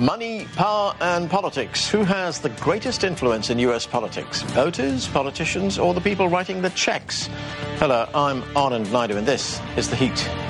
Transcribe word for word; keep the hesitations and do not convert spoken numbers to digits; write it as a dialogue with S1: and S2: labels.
S1: Money, power and politics. Who has the greatest influence in U S politics? Voters, politicians or the people writing the checks? Hello, I'm Anand Naidu and this is The Heat.